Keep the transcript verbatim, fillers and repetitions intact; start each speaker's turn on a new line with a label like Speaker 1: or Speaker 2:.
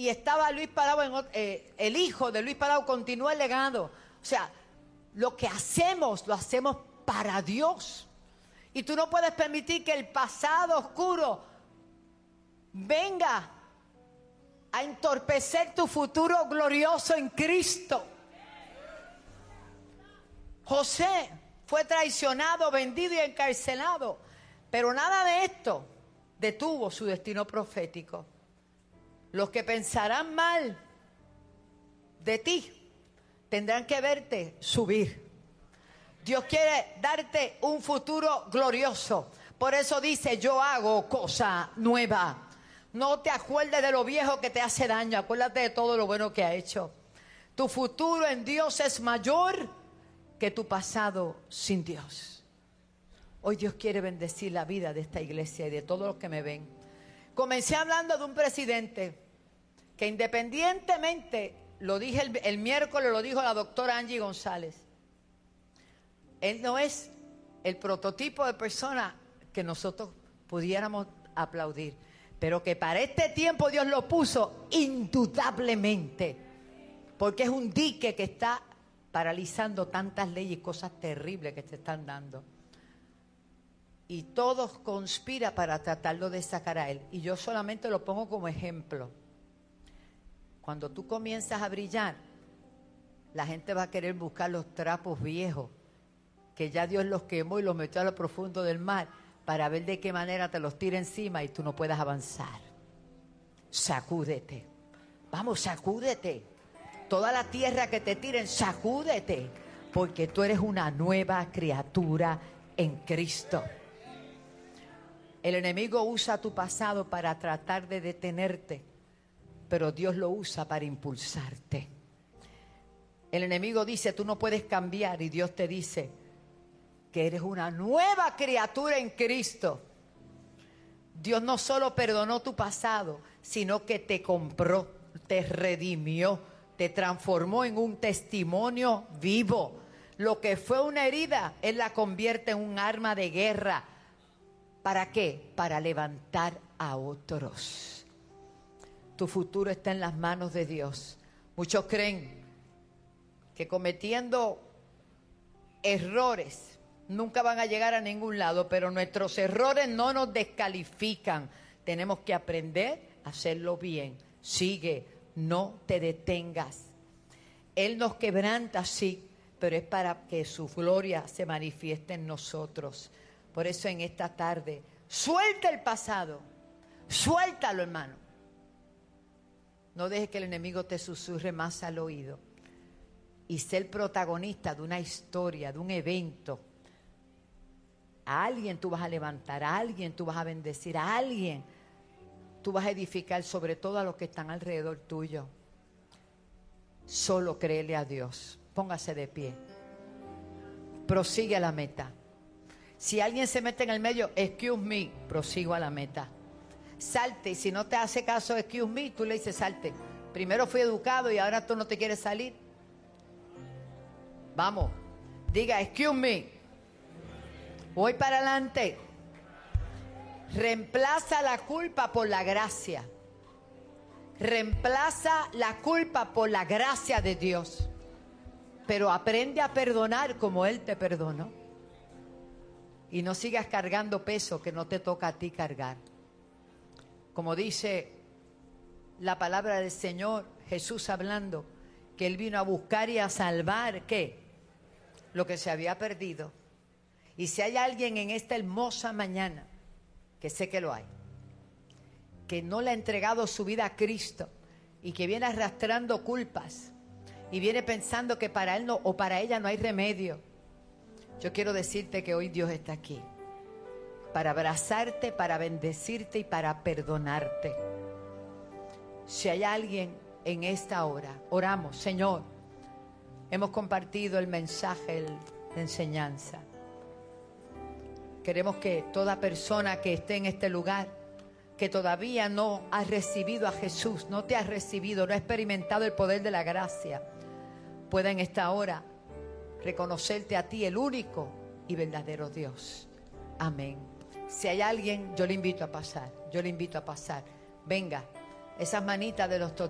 Speaker 1: y estaba Luis Palau, en, eh, el hijo de Luis Palau continúa el legado. O sea, lo que hacemos, lo hacemos para Dios. Y tú no puedes permitir que el pasado oscuro venga a entorpecer tu futuro glorioso en Cristo. José fue traicionado, vendido y encarcelado, pero nada de esto detuvo su destino profético. Los que pensarán mal de ti tendrán que verte subir. Dios quiere darte un futuro glorioso. Por eso dice, yo hago cosa nueva. No te acuerdes de lo viejo que te hace daño. Acuérdate de todo lo bueno que ha hecho. Tu futuro en Dios es mayor que tu pasado sin Dios. Hoy Dios quiere bendecir la vida de esta iglesia y de todos los que me ven. Comencé hablando de un presidente que independientemente, lo dije el, el miércoles, lo dijo la doctora Angie González, él no es el prototipo de persona que nosotros pudiéramos aplaudir, pero que para este tiempo Dios lo puso indudablemente, porque es un dique que está paralizando tantas leyes y cosas terribles que se están dando. Y todos conspiran para tratarlo de sacar a él. Y yo solamente lo pongo como ejemplo. Cuando tú comienzas a brillar, la gente va a querer buscar los trapos viejos, que ya Dios los quemó y los metió a lo profundo del mar, para ver de qué manera te los tira encima y tú no puedas avanzar. Sacúdete. Vamos, sacúdete. Toda la tierra que te tiren, sacúdete. Porque tú eres una nueva criatura en Cristo. El enemigo usa tu pasado para tratar de detenerte, pero Dios lo usa para impulsarte. El enemigo dice, tú no puedes cambiar, y Dios te dice que eres una nueva criatura en Cristo. Dios no solo perdonó tu pasado, sino que te compró, te redimió, te transformó en un testimonio vivo. Lo que fue una herida, Él la convierte en un arma de guerra. ¿Para qué? Para levantar a otros. Tu futuro está en las manos de Dios. Muchos creen que cometiendo errores nunca van a llegar a ningún lado, pero nuestros errores no nos descalifican. Tenemos que aprender a hacerlo bien. Sigue, no te detengas. Él nos quebranta, sí, pero es para que su gloria se manifieste en nosotros. Por eso en esta tarde, suelta el pasado, suéltalo, hermano. No dejes que el enemigo te susurre más al oído. Y sé el protagonista de una historia, de un evento. A alguien tú vas a levantar, a alguien tú vas a bendecir, a alguien tú vas a edificar, sobre todo a los que están alrededor tuyo. Solo créele a Dios. Póngase de pie. Prosigue a la meta. Si alguien se mete en el medio, excuse me, prosigo a la meta. Salte, y si no te hace caso, excuse me, tú le dices salte. Primero fui educado y ahora tú no te quieres salir. Vamos, diga excuse me. Voy para adelante. Reemplaza la culpa por la gracia. Reemplaza la culpa por la gracia de Dios. Pero aprende a perdonar como Él te perdonó. Y no sigas cargando peso que no te toca a ti cargar. Como dice la palabra del Señor, Jesús hablando, que Él vino a buscar y a salvar, ¿qué? Lo que se había perdido. Y si hay alguien en esta hermosa mañana, que sé que lo hay, que no le ha entregado su vida a Cristo y que viene arrastrando culpas y viene pensando que para él no, o para ella no hay remedio, yo quiero decirte que hoy Dios está aquí para abrazarte, para bendecirte y para perdonarte. Si hay alguien en esta hora, oramos. Señor, hemos compartido el mensaje de enseñanza. Queremos que toda persona que esté en este lugar, que todavía no ha recibido a Jesús, no te ha recibido, no ha experimentado el poder de la gracia, pueda en esta hora reconocerte a ti, el único y verdadero Dios. Amén. Si hay alguien, yo le invito a pasar, yo le invito a pasar. Venga, esas manitas de los totones.